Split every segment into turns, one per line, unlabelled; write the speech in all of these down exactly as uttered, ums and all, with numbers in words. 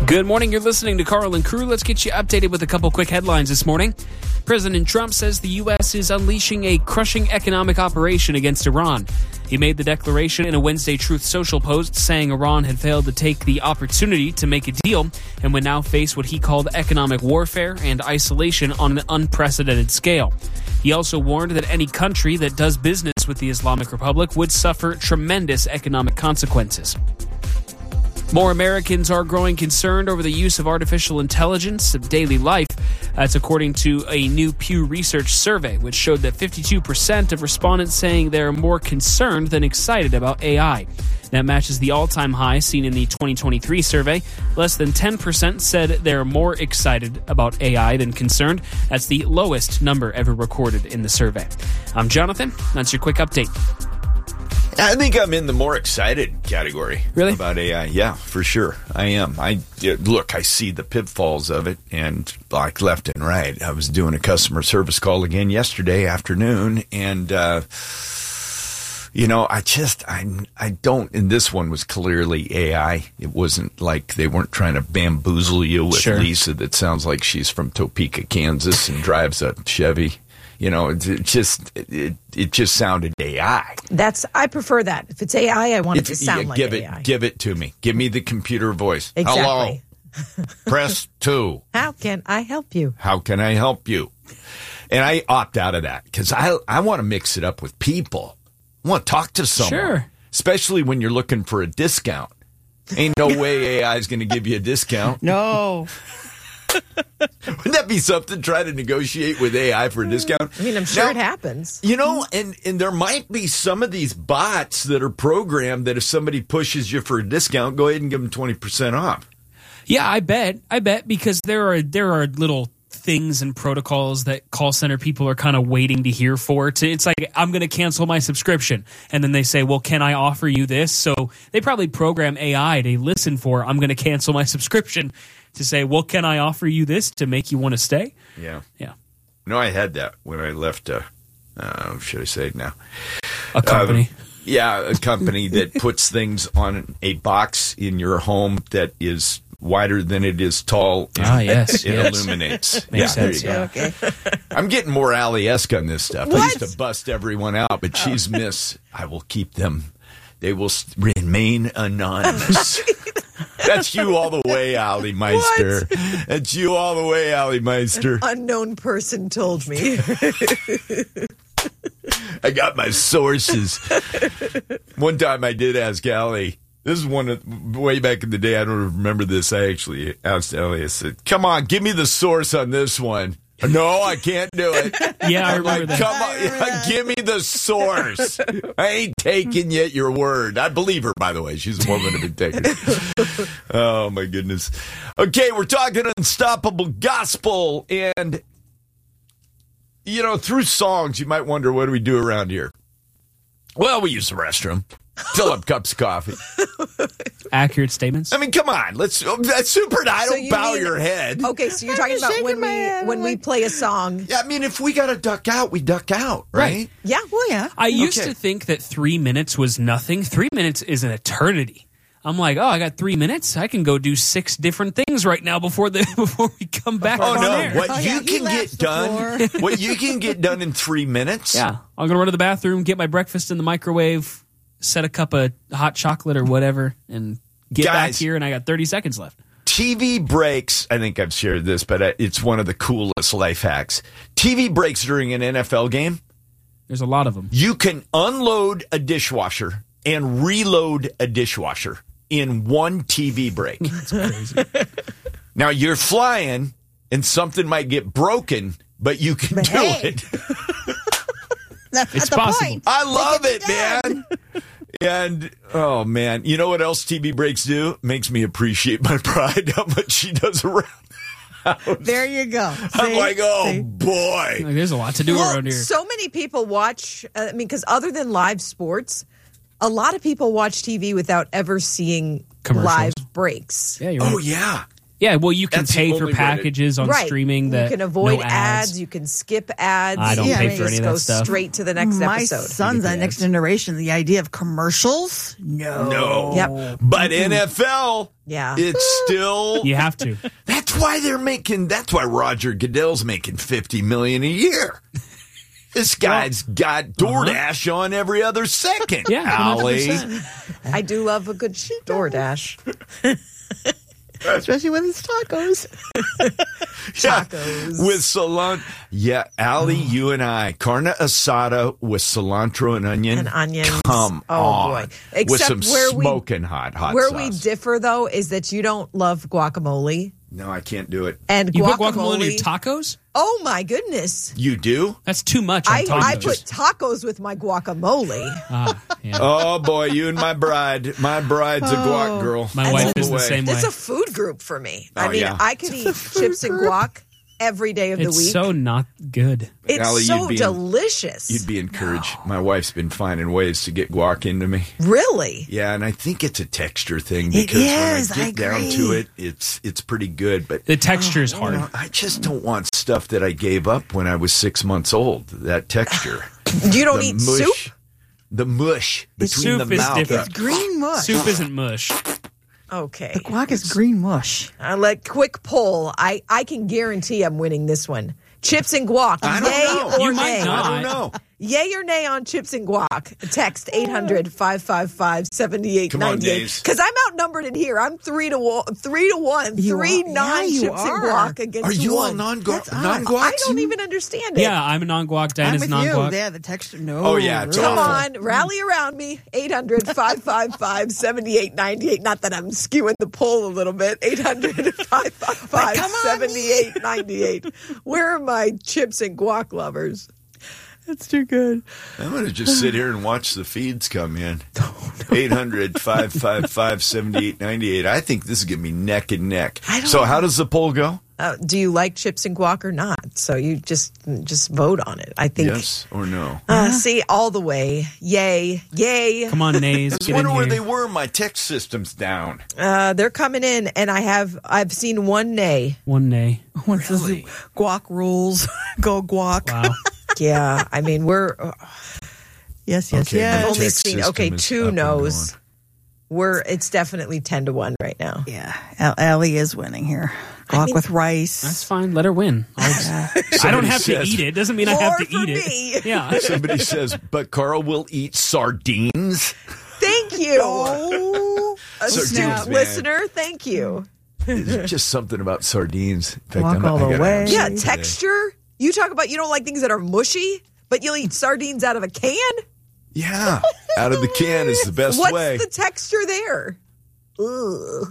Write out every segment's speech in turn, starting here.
Good morning. You're listening to Carl and Crew. Let's get you updated with a couple quick headlines this morning. President Trump says the U S is unleashing a crushing economic operation against Iran. He made the declaration in a Wednesday Truth Social post saying Iran had failed to take the opportunity to make a deal and would now face what he called economic warfare and isolation on an unprecedented scale. He also warned that any country that does business with the Islamic Republic would suffer tremendous economic consequences. More Americans are growing concerned over the use of artificial intelligence in daily life. That's according to a new Pew Research survey, which showed that fifty-two percent of respondents saying they're more concerned than excited about A I. That matches the all-time high seen in the twenty twenty-three survey. Less than ten percent said they're more excited about A I than concerned. That's the lowest number ever recorded in the survey. I'm Jonathan. That's your quick update.
I think I'm in the more excited category.
Really?
About A I. Yeah, for sure. I am. I look, I see the pitfalls of it, and like left and right. I was doing a customer service call again yesterday afternoon, and uh, you know, I just I I don't. And this one was clearly A I. It wasn't like they weren't trying to bamboozle you with
Sure.
Lisa. That sounds like she's from Topeka, Kansas, and drives a Chevy. You know, it, it just it, it just sounded A I.
That's I prefer that. If it's A I, I want
If,
it to sound
yeah,
like
give
A I.
it, give it to me. Give me the computer voice.
Exactly.
Hello. Press two.
How can I help you?
How can I help you? And I opt out of that because I I want to mix it up with people. I want to talk to someone.
Sure.
Especially when you're looking for a discount. Ain't no way A I is going to give you a discount.
No.
Wouldn't that be something? Try to negotiate with A I for a discount?
I mean, I'm sure
Now,
it happens.
You know, and, and there might be some of these bots that are programmed that if somebody pushes you for a discount, go ahead and give them twenty percent off.
Yeah, I bet. I bet because there are there are little things and protocols that call center people are kind of waiting to hear for. To, it's like, I'm going to cancel my subscription. And then they say, well, can I offer you this? So they probably program A I to listen for, I'm going to cancel my subscription, to say, well, can I offer you this to make you want to stay?
Yeah.
Yeah.
No, I had that when I left, uh, uh, should I say it now?
A company.
Uh, yeah, a company that puts things on a box in your home that is wider than it is tall. And
Ah, yes,
it
yes.
illuminates.
Makes
yeah,
sense.
there you go.
Okay.
I'm getting more Ali-esque on this stuff. I
What?
used to bust everyone out, but she's Miss, I will keep them. They will s- remain anonymous. That's you all the way, Ali Meister. That's you all the way, Ali Meister.
Unknown person told me.
I got my sources. One time I did ask Ali. This is one of, way back in the day. I don't remember this. I actually asked Ali. I said, come on, give me the source on this one. No, I can't do it.
Yeah, I
I'm
remember
like,
that.
come on, give me the source. I ain't taking yet your word. I believe her, by the way. She's a woman of integrity. Oh, my goodness. Okay, we're talking unstoppable gospel. And, you know, through songs, you might wonder, what do we do around here? Well, we use the restroom. Fill up cups of coffee.
Accurate statements.
I mean, come on. Let's. That's super. I
So
don't
you
bow
mean-
your head.
Okay, so you're talking about when we when we play a song.
Yeah, I mean, if we got to duck out, we duck out, right?
Right.
Yeah, well, yeah.
I used
Okay.
to think that three minutes was nothing. Three minutes is an eternity. I'm like, oh, I got three minutes. I can go do six different things right now before the before we come back
Oh
on
no!
air.
What
Oh,
you
yeah, he
can
laps
get
the
done,
floor.
what you can get done in three minutes.
Yeah, I'm gonna run to the bathroom, get my breakfast in the microwave, set a cup of hot chocolate or whatever, and get back
Guys.
here. And I got thirty seconds left.
T V breaks. I think I've shared this, but uh, it's one of the coolest life hacks. T V breaks during an N F L game.
There's a lot of them.
You can unload a dishwasher and reload a dishwasher in one T V break.
It's crazy.
Now you're flying, and something might get broken, but you can
But
do
hey.
it.
That's
It's
not the
possible.
point.
I love
Make
it,
it
man. And, oh, man. You know what else T V breaks do? Makes me appreciate my bride, how much she does around the house.
There you go.
I'm
See?
like, oh,
See?
boy.
Like, there's a lot to do
Well,
around here.
so many people watch. Uh, I mean, because other than live sports, a lot of people watch T V without ever seeing
Commercials.
live breaks.
Yeah, you're
Oh,
right.
yeah.
Yeah, well, you can
That's the
pay for
only way to-
packages on
right.
streaming that
you can avoid
no
ads.
ads.
You can skip ads.
I don't
you
pay
can
for any
just
of that
go
stuff.
straight to the next
My
episode.
son's
You
that
get
next
ads.
generation. The idea of commercials? No.
No.
Yep.
But N F L,
Yeah.
it's still.
You have to.
That's why they're making. That's why Roger Goodell's making fifty million a year. This guy's got DoorDash on every other second.
Yeah,
Allie.
one hundred percent.
I do love a good DoorDash.
Especially with his tacos.
Yeah,
Tacos.
with cilantro. Yeah, Allie, you and I, carne asada with cilantro and onion.
And onions.
Come
Oh,
on.
boy.
with
Except
some
where we-
smoking hot hot
Where
sauce.
we differ, though, is that you don't love guacamole.
No, I can't do it.
And
You
guacamole.
put guacamole in your tacos?
Oh, my goodness.
You do?
That's too much on
I,
tacos.
I put tacos with my guacamole.
Ah, yeah.
Oh boy, you and my bride. My bride's a guac girl.
My
all
wife
the
is the
way.
same way.
It's a food group for me. I
Oh,
mean,
yeah.
I could eat chips and guac every day of the
It's
week.
so not good.
it's
Allie,
so
you'd be-
delicious.
You'd be encouraged. My wife's been finding ways to get guac into me.
Really?
Yeah, and I think it's a texture thing
It
because
is,
when I
I
get down
agree.
to it, it's it's pretty good. But
The texture is
you
hard.
know, I just don't want stuff that I gave up when I was six months old. That texture.
You don't
the
eat
mush,
soup?
The mush between
Soup
the
is
mouth.
different.
Green mush.
Soup isn't mush.
Okay.
The guac is green mush.
Uh, like quick poll. I, I can guarantee I'm winning this one. Chips and guac.
I don't
Yay
know.
or
You might
nay?
not.
I don't know.
Yay or nay on chips and guac? Text eight hundred, five five five, seven eight
Come on,
nine eight.
Daves.
Because I'm outnumbered in here. I'm three to one. Three to one.
You
three
are.
non
Yeah, you
chips and
are.
guac against
Are you all
one.
non guac?
That's odd.
Non guac?
I don't even understand it.
Yeah, I'm a non-guac.
I'm
Diana's
with
non-guac.
you. Yeah, the texture. No.
Oh, yeah, it's
Come
awful.
on, rally around me. eight hundred, five five five, seven eight nine eight. Not that I'm skewing the poll a little bit. eight hundred, five five five, seven eight nine eight. Where are my chips and guac lovers?
That's too good.
I'm going to just sit here and watch the feeds come in. eight hundred, five five five, seven eight nine eight. I think this is going to be neck and neck.
I don't
So
know.
how does the poll go?
Uh, do you like chips and guac or not? So you just just vote on it. I think.
Yes or no?
Uh, see, all the way. Yay. Yay.
Come on, Nays.
I was
Get in
wondering where
here.
they were. My text system's down.
Uh, they're coming in, and I have I've seen one nay.
One nay.
One says guac rules. Go guac.
Wow.
Yeah, I mean we're uh,
Yes, yes,
Okay,
yes.
my
only
text
seen
system
okay
is
two
up and
no's.
going.
We're it's definitely ten to one right now.
Yeah, Al- Allie is winning here. Guac
mean-
with rice.
That's fine. Let her win. I'll just- I don't have to
says-
eat it. Doesn't mean I have
More
to
for
eat
me.
it. Yeah.
Somebody says, but Carl will eat sardines.
Thank you,
Oh,
astute
snap.
listener. Thank you.
There's just something about sardines. In fact,
Walk
I'm,
all
I
the
gotta
way.
have some
Yeah,
today.
texture. You talk about you don't like things that are mushy, but you'll eat sardines out of a can.
Yeah, out of the can is the best
What's
way.
the texture there? Ugh.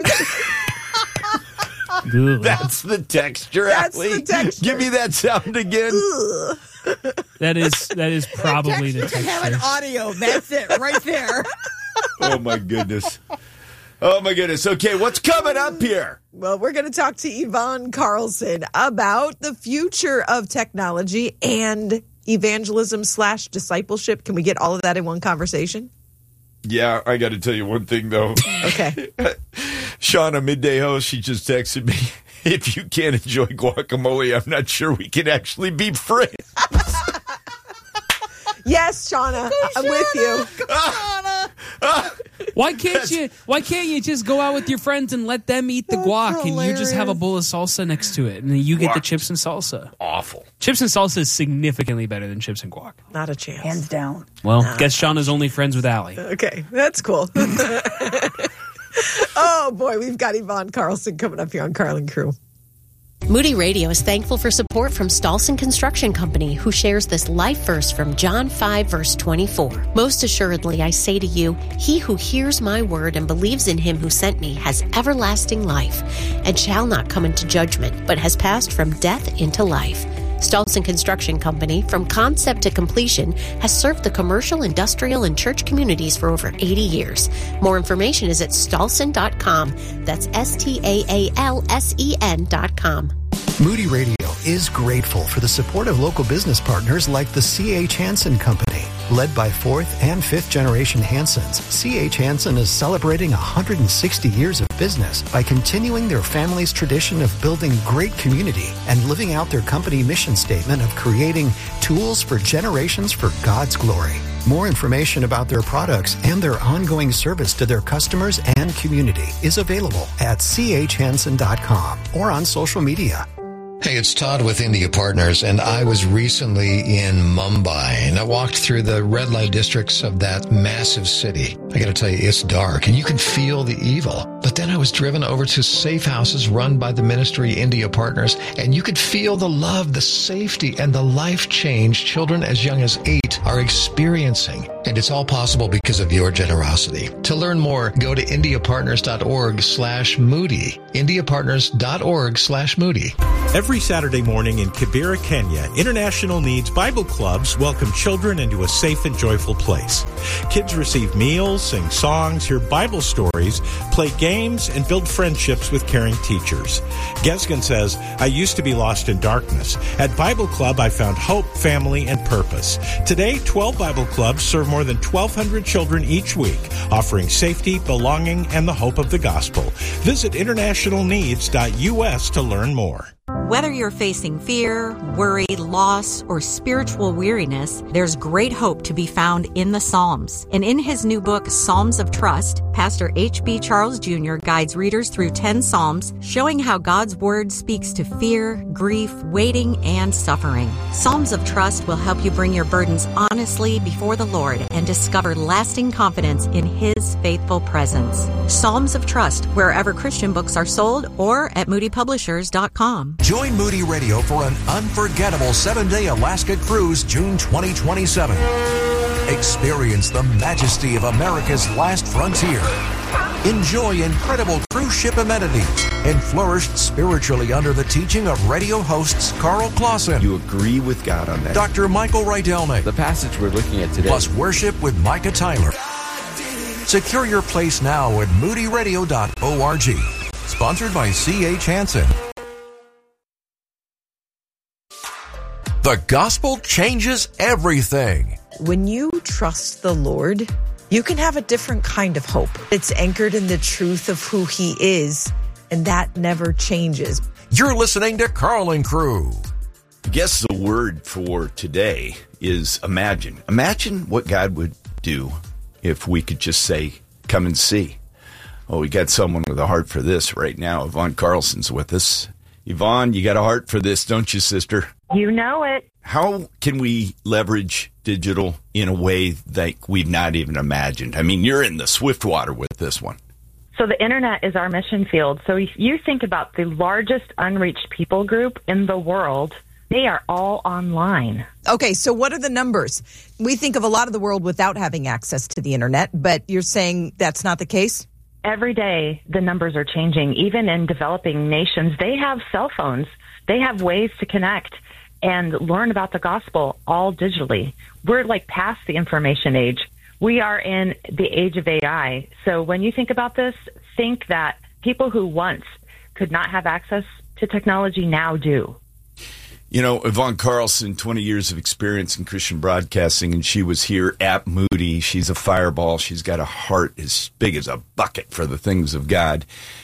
Ugh.
That's the texture,
That's
Allie.
the texture.
Give me that sound again.
Ugh.
That is that is probably the
texture can have an
texture.
audio. That's it, right there.
Oh my goodness. Oh my goodness. Okay, what's coming up here?
Well, we're going to talk to Yvonne Carlson about the future of technology and evangelism slash discipleship. Can we get all of that in one conversation?
Yeah, I got to tell you one thing though.
Okay.
Shauna, midday host, she just texted me. If you can't enjoy guacamole, I'm not sure we can actually be friends.
Yes, Shauna, I'm with you.
Why can't you? Why can't you just go out with your friends and let them eat the guac, and you just have a
hilarious.
bowl of salsa next to it, and then you get the
Guac.
chips and salsa.
Awful.
Chips and salsa is significantly better than chips and guac.
Not a chance.
Hands down.
Well, guess Shauna's only friends with Allie.
Okay, that's cool. Oh, boy, we've got Yvonne Carlson coming up here on Carl and Crew.
Moody Radio is thankful for support from Stolson Construction Company, who shares this life verse from John five, verse twenty-four. Most assuredly, I say to you, he who hears my word and believes in him who sent me has everlasting life and shall not come into judgment, but has passed from death into life. Stolson Construction Company, from concept to completion, has served the commercial, industrial, and church communities for over eighty years. More information is at stolson dot com. That's S T A A L S E N dot com.
Moody Radio is grateful for the support of local business partners like the C H. Hansen Company. Led by fourth and fifth generation Hansons, C H Hansen is celebrating one hundred sixty years of business by continuing their family's tradition of building great community and living out their company mission statement of creating tools for generations for God's glory. More information about their products and their ongoing service to their customers and community is available at c h hansen dot com or on social media.
Hey, it's Todd with India Partners, and I was recently in Mumbai, and I walked through the red light districts of that massive city. I gotta tell you, it's dark, and you can feel the evil. But then I was driven over to safe houses run by the ministry India Partners, and you could feel the love, the safety, and the life change children as young as eight are experiencing. And it's all possible because of your generosity. To learn more, go to indiapartners.org slash Moody. indiapartners.org slash Moody.
Every Saturday morning in Kibera, Kenya, International Needs Bible Clubs welcome children into a safe and joyful place. Kids receive meals, sing songs, hear Bible stories, play games, and build friendships with caring teachers. Gesgen says, I used to be lost in darkness. At Bible Club, I found hope, family, and purpose. Today, twelve Bible Clubs serve more than twelve hundred children each week, offering safety, belonging, and the hope of the gospel. Visit international needs dot u s to learn more.
Whether you're facing fear, worry, loss, or spiritual weariness, there's great hope to be found in the Psalms. And in his new book, Psalms of Trust, Pastor H B Charles Junior guides readers through ten Psalms, showing how God's Word speaks to fear, grief, waiting, and suffering. Psalms of Trust will help you bring your burdens honestly before the Lord and discover lasting confidence in His faithful presence. Psalms of Trust, wherever Christian books are sold, or at moody publishers dot com.
Join Moody Radio for an unforgettable seven-day Alaska cruise June twenty twenty-seven. Experience the majesty of America's last frontier. Enjoy incredible cruise ship amenities and flourish spiritually under the teaching of radio hosts Carl Clausen.
You agree with God on that?
Doctor Michael Rydelnik.
The passage we're looking at today.
Plus worship with Micah Tyler. Secure your place now at moody radio dot org. Sponsored by C H Hansen. The gospel changes everything.
When you trust the Lord, you can have a different kind of hope. It's anchored in the truth of who He is, and that never changes.
You're listening to Carl and Crew.
I guess the word for today is imagine. Imagine what God would do if we could just say, come and see. Oh, we got someone with a heart for this right now. Yvonne Carlson's with us. Yvonne, you got a heart for this, don't you, sister?
You know it.
How can we leverage digital in a way that we've not even imagined? I mean, you're in the swift water with this one.
So the internet is our mission field. So if you think about the largest unreached people group in the world, they are all online.
Okay, so what are the numbers? We think of a lot of the world without having access to the internet, but you're saying that's not the case?
Every day, the numbers are changing. Even in developing nations, they have cell phones. They have ways to connect and learn about the gospel all digitally. We're like past the information age. We are in the age of A I. So when you think about this, think that people who once could not have access to technology now do.
You know, Yvonne Carlson, twenty years of experience in Christian broadcasting, and she was here at Moody. She's a fireball. She's got a heart as big as a bucket for the things of God.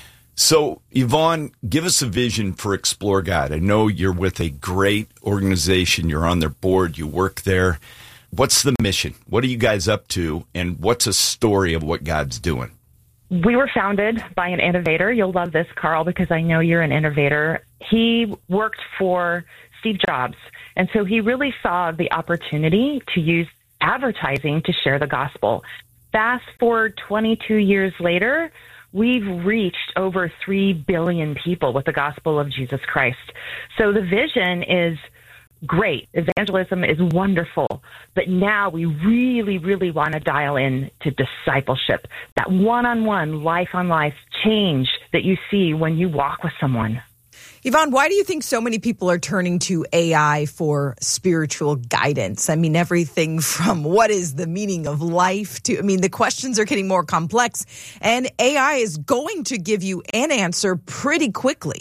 So, Yvonne, give us a vision for Explore God. I know you're with a great organization. You're on their board. You work there. What's the mission? What are you guys up to? And what's a story of what God's doing?
We were founded by an innovator. You'll love this, Carl, because I know you're an innovator. He worked for Steve Jobs, and so he really saw the opportunity to use advertising to share the gospel. Fast forward twenty-two years later, we've reached over three billion people with the gospel of Jesus Christ. So the vision is great. Evangelism is wonderful. But now we really, really want to dial in to discipleship, that one-on-one, life-on-life change that you see when you walk with someone.
Yvonne, why do you think so many people are turning to A I for spiritual guidance? I mean, everything from what is the meaning of life to, I mean, the questions are getting more complex, and A I is going to give you an answer pretty quickly.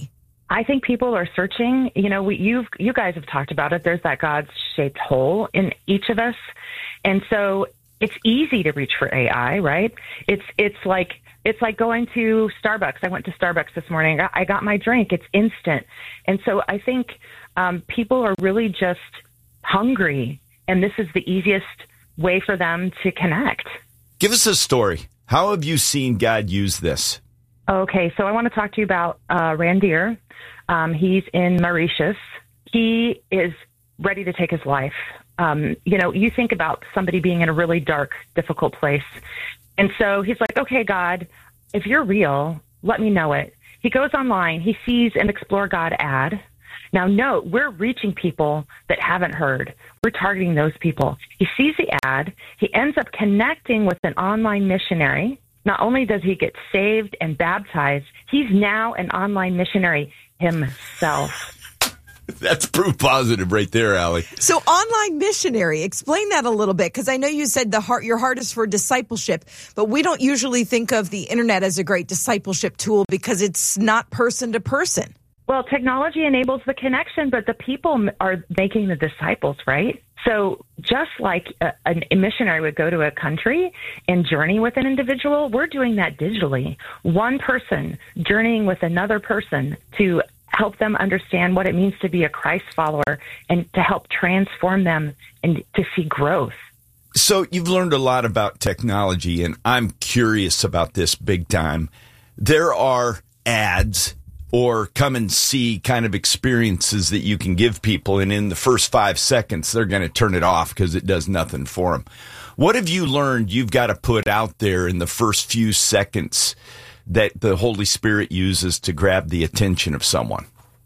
I think people are searching. You know, we, you've, you guys have talked about it. There's that God-shaped hole in each of us. And so it's easy to reach for A I, right? It's it's like it's like going to Starbucks. I went to Starbucks this morning. I got my drink. It's instant. And so I think um, people are really just hungry, and this is the easiest way for them to connect.
Give us a story. How have you seen God use this?
Okay, so I want to talk to you about uh, Randir. Um, he's in Mauritius. He is ready to take his life. Um, you know, you think about somebody being in a really dark, difficult place. And so he's like, okay, God, if you're real, let me know it. He goes online. He sees an Explore God ad. Now, note, we're reaching people that haven't heard. We're targeting those people. He sees the ad. He ends up connecting with an online missionary. Not only does he get saved and baptized, he's now an online missionary himself.
That's proof positive right there, Allie.
So online missionary, explain that a little bit, because I know you said the heart, your heart is for discipleship, but we don't usually think of the internet as a great discipleship tool because it's not person to person.
Well, technology enables the connection, but the people are making the disciples, right? So just like a, a missionary would go to a country and journey with an individual, we're doing that digitally. One person journeying with another person to help them understand what it means to be a Christ follower and to help transform them and to see growth.
So you've learned a lot about technology, and I'm curious about this big time. There are ads or come and see kind of experiences that you can give people, and in the first five seconds, they're going to turn it off because it does nothing for them. What have you learned you've got to put out there in the first few seconds that the Holy Spirit uses to grab the attention of someone?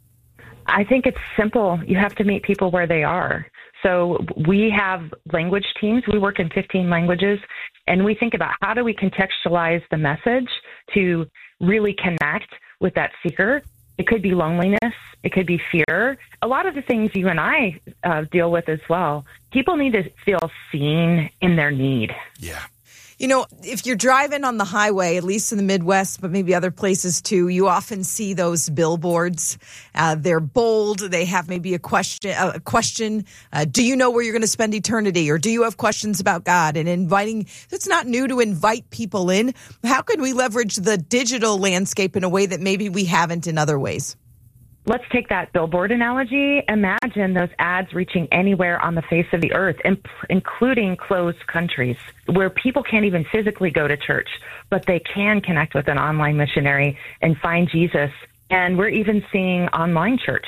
I think it's simple. You have to meet people where they are. So we have language teams. We work in fifteen languages, and we think about how do we contextualize the message to really connect with that seeker. It could be loneliness. It could be fear. A lot of the things you and I uh, deal with as well. People need to feel seen in their need.
Yeah.
You know, if you're driving on the highway, at least in the Midwest, but maybe other places too, you often see those billboards. Uh, they're bold. They have maybe a question. A question. Uh, do you know where you're going to spend eternity? Or do you have questions about God? And inviting, it's not new to invite people in. How can we leverage the digital landscape in a way that maybe we haven't in other ways?
Let's take that billboard analogy. Imagine those ads reaching anywhere on the face of the earth, imp- including closed countries where people can't even physically go to church, but they can connect with an online missionary and find Jesus. And we're even seeing online church.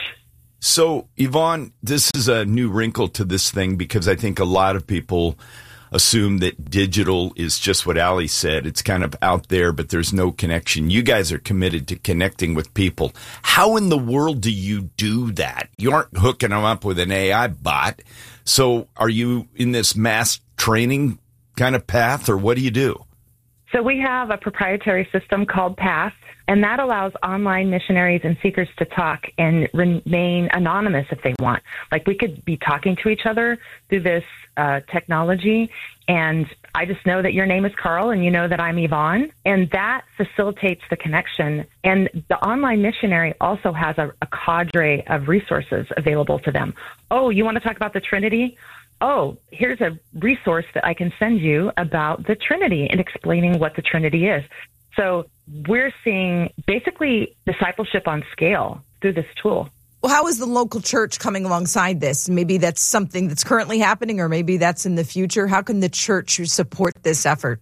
So, Yvonne, this is a new wrinkle to this thing because I think a lot of people assume that digital is just what Allie said. It's kind of out there, but there's no connection. You guys are committed to connecting with people. How in the world do you do that? You aren't hooking them up with an A I bot. So are you in this mass training kind of path, or what do you do?
So we have a proprietary system called Path, and that allows online missionaries and seekers to talk and remain anonymous if they want. Like we could be talking to each other through this uh, technology, and I just know that your name is Carl and you know that I'm Yvonne, and that facilitates the connection. And the online missionary also has a, a cadre of resources available to them. Oh, you want to talk about the Trinity? Oh, here's a resource that I can send you about the Trinity and explaining what the Trinity is. So we're seeing basically discipleship on scale through this tool.
Well, how is the local church coming alongside this? Maybe that's something that's currently happening, or maybe that's in the future. How can the church support this effort?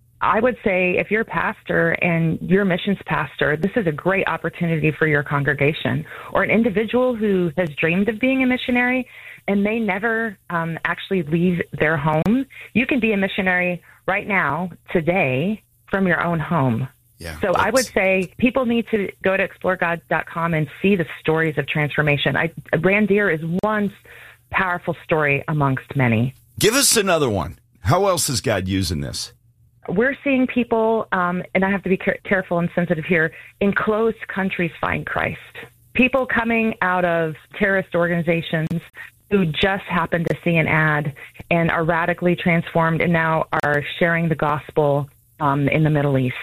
I would say if you're a pastor and you're a missions pastor, this is a great opportunity for your congregation, or an individual who has dreamed of being a missionary and may never um, actually leave their home. You can be a missionary right now, today, from your own home.
Yeah,
so I would say people need to go to explore god dot com and see the stories of transformation. I, Randir is one powerful story amongst many.
Give us another one. How else is God using this?
We're seeing people, um, and I have to be care- careful and sensitive here, in closed countries find Christ. People coming out of terrorist organizations who just happened to see an ad and are radically transformed and now are sharing the gospel um, in the Middle East.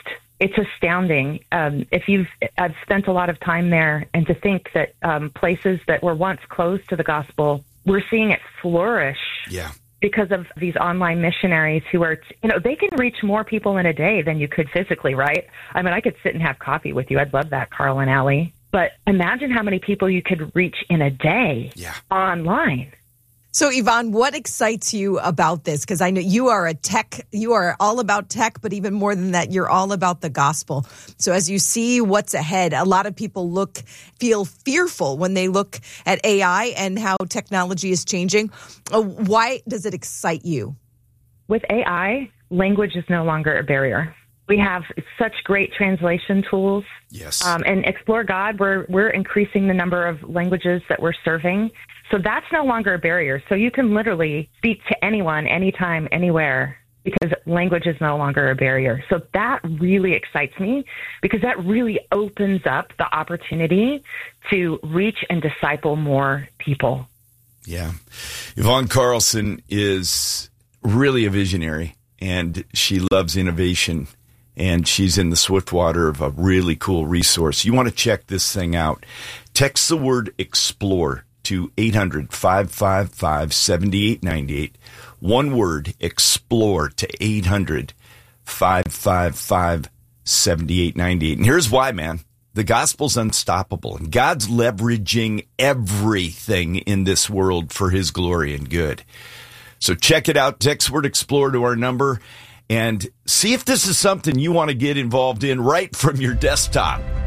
it's astounding. Um, if you've, I've spent a lot of time there, and to think that um, places that were once closed to the gospel, we're seeing it flourish.
Yeah.
Because of these online missionaries who are, you know, they can reach more people in a day than you could physically, right? I mean, I could sit and have coffee with you. I'd love that, Carl and Allie. But imagine how many people you could reach in a day
yeah.
online.
So, Yvonne, what excites you about this? Because I know you are a tech, you are all about tech, but even more than that, you're all about the gospel. So as you see what's ahead, a lot of people look, feel fearful when they look at A I and how technology is changing. Why does it excite you?
With A I, language is no longer a barrier. We have such great translation tools.
Yes.
Um, and Explore God, we're, we're increasing the number of languages that we're serving. So that's no longer a barrier. So you can literally speak to anyone, anytime, anywhere, because language is no longer a barrier. So that really excites me, because that really opens up the opportunity to reach and disciple more people.
Yeah. Yvonne Carlson is really a visionary, and she loves innovation, and she's in the Swiftwater of a really cool resource. You want to check this thing out. Text the word EXPLORE to eight hundred, five five five, seven eight nine eight. One word, EXPLORE, to eight hundred, five five five, seven eight nine eight. And here's why, man. The gospel's unstoppable, and God's leveraging everything in this world for his glory and good. So check it out. Text word EXPLORE to our number and see if this is something you want to get involved in right from your desktop.